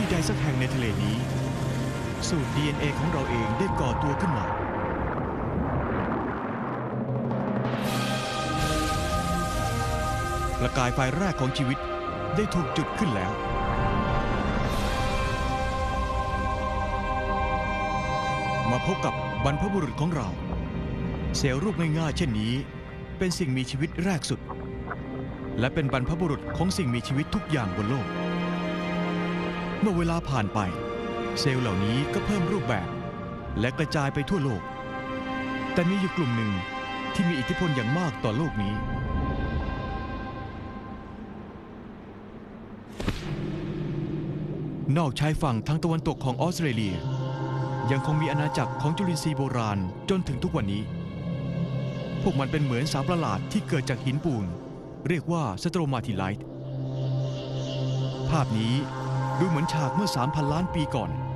ที่ใดสักแห่งในทะเลนี้สูตร DNA ของเราเองได้ก่อตัวขึ้นมาประกายไฟแรกของชีวิตได้ถูกจุดขึ้นแล้วมาพบกับบรรพบุรุษของเราเซลล์รูปง่ายๆเช่นนี้เป็นสิ่งมีชีวิตแรกสุดและเป็นบรรพบุรุษของสิ่งมีชีวิตทุกอย่างบนโลกเมื่อเวลาผ่านไปเซลล์เหล่านี้ก็เพิ่มรูปแบบและกระจายไปทั่วโลกแต่มีอยู่กลุ่มหนึ่งที่มีอิทธิพลอย่างมากต่อโลกนี้นอกชายฝั่งทางตะวันตกของออสเตรเลียยังคงมีอาณาจักรของจุลินทรีย์โบราณจนถึงทุกวันนี้พวกมันเป็นเหมือนสารประหลาดที่เกิดจากหินปูนเรียกว่าสโตรมาติไลต์ภาพนี้ดูเหมือนฉากเมื่อ 3,000 ล้านปีก่อน